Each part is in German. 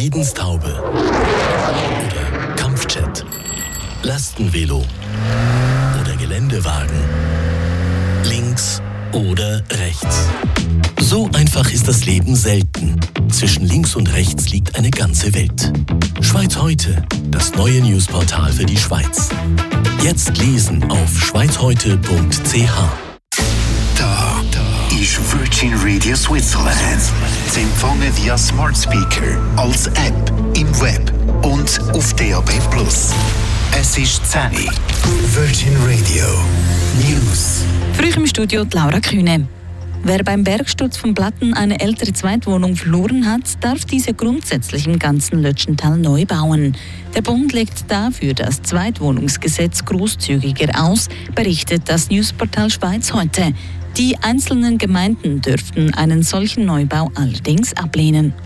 Friedenstaube oder Kampfjet, Lastenvelo oder Geländewagen, links oder rechts. So einfach ist das Leben selten. Zwischen links und rechts liegt eine ganze Welt. Schweiz heute, das neue Newsportal für die Schweiz. Jetzt lesen auf schweizheute.ch. Da ist Virgin Radio Switzerland. Sie empfangen via Smart Speaker, als App, im Web und auf DAB+. Es ist 10 Uhr. Virgin Radio News. Früh im Studio die Laura Kühne. Wer beim Bergsturz von Platten eine ältere Zweitwohnung verloren hat, darf diese grundsätzlich im ganzen Lötschental neu bauen. Der Bund legt dafür das Zweitwohnungsgesetz großzügiger aus, berichtet das Newsportal Schweiz heute. Die einzelnen Gemeinden dürften einen solchen Neubau allerdings ablehnen.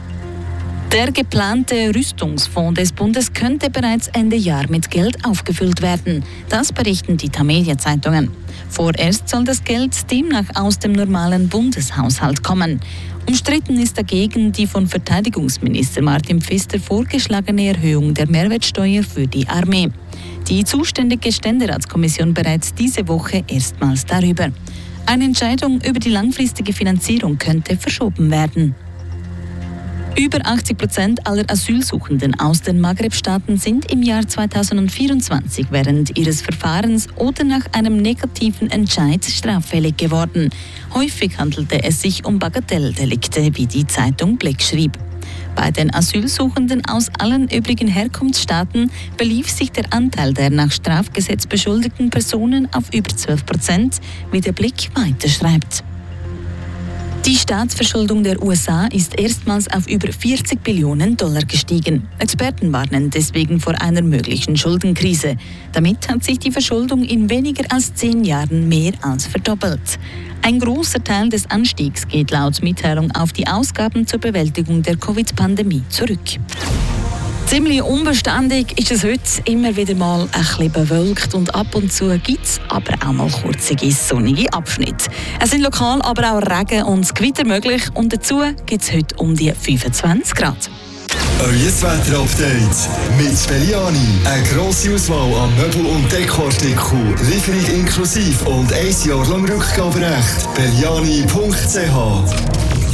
Der geplante Rüstungsfonds des Bundes könnte bereits Ende Jahr mit Geld aufgefüllt werden. Das berichten die Tamedia-Zeitungen. Vorerst soll das Geld demnach aus dem normalen Bundeshaushalt kommen. Umstritten ist dagegen die von Verteidigungsminister Martin Pfister vorgeschlagene Erhöhung der Mehrwertsteuer für die Armee. Die zuständige Ständeratskommission bereits diese Woche erstmals darüber. Eine Entscheidung über die langfristige Finanzierung könnte verschoben werden. Über 80% aller Asylsuchenden aus den Maghreb-Staaten sind im Jahr 2024 während ihres Verfahrens oder nach einem negativen Entscheid straffällig geworden. Häufig handelte es sich um Bagatelldelikte, wie die Zeitung Blick schrieb. Bei den Asylsuchenden aus allen übrigen Herkunftsstaaten belief sich der Anteil der nach Strafgesetz beschuldigten Personen auf über 12%, wie der Blick weiterschreibt. Die Staatsverschuldung der USA ist erstmals auf über 40 Billionen Dollar gestiegen. Experten warnen deswegen vor einer möglichen Schuldenkrise. Damit hat sich die Verschuldung in weniger als 10 Jahren mehr als verdoppelt. Ein großer Teil des Anstiegs geht laut Mitteilung auf die Ausgaben zur Bewältigung der Covid-Pandemie zurück. Ziemlich unbeständig ist es heute, immer wieder mal ein bisschen bewölkt und ab und zu gibt es aber auch mal kurze sonnige Abschnitte. Es sind lokal aber auch Regen und Gewitter möglich und dazu gibt es heute um die 25 Grad. Euer Wetterupdate mit Belliani. Eine grosse Auswahl an Möbel- und Dekoartikeln, Lieferung inklusive und 1 Jahr lang Rückgaberecht. Belliani.ch